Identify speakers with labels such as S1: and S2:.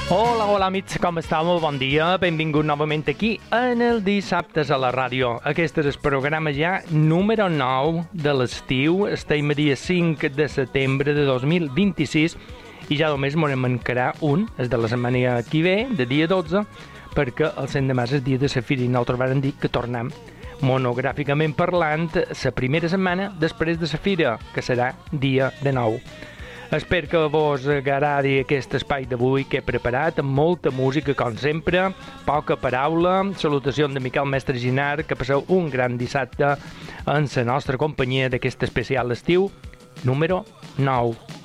S1: Hola, hola amics, com estàu? Molt bon dia, benvingut novament aquí en el Dissabtes a la ràdio. Aquest és el programa ja número 9 de l'estiu, estem a dia 5 de setembre de 2026 i ja només m'ho mancarà un, és de la setmana que ve, de dia 12, perquè el 100 de març és dia de la fira i nosaltres vàrem dir que tornem monogràficament parlant la primera setmana després de la fira, que serà dia de 9. Espero que vos agradi aquest espai d'avui que he preparat, amb molta música, com sempre, poca paraula, salutacions de Miquel Mestre Ginar, que passeu un gran dissabte en la nostra companyia d'aquest especial estiu número 9.